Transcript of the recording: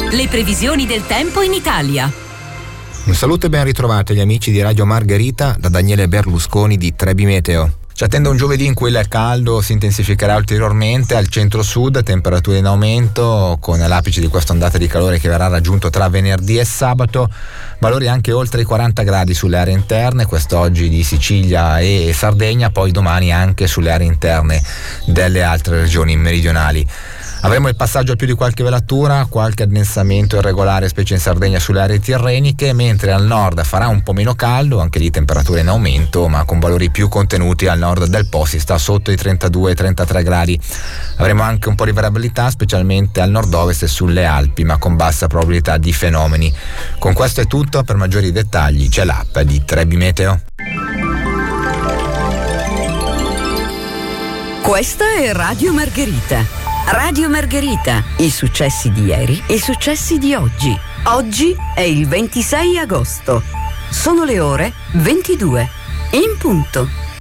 Le previsioni del tempo in Italia. Un saluto e ben ritrovati agli amici di Radio Margherita da Daniele Berlusconi di Trebi Meteo. Ci attende un giovedì in cui il caldo si intensificherà ulteriormente al centro-sud, temperature in aumento con l'apice di questa ondata di calore che verrà raggiunto tra venerdì e sabato, valori anche oltre i 40 gradi sulle aree interne, quest'oggi di Sicilia e Sardegna, poi domani anche sulle aree interne delle altre regioni meridionali. Avremo il passaggio a più di qualche velatura, qualche addensamento irregolare specie in Sardegna sulle aree tirreniche, mentre al nord farà un po' meno caldo, anche lì temperature in aumento ma con valori più contenuti. Al nord del Po si sta sotto i 32-33 gradi. Avremo anche un po' di variabilità specialmente al nord-ovest e sulle Alpi, ma con bassa probabilità di fenomeni. Con questo è tutto, per maggiori dettagli c'è l'app di Trebi Meteo. Questa è Radio Margherita. Radio Margherita, i successi di ieri e i successi di oggi. Oggi è il 26 agosto. Sono le ore 22. In punto.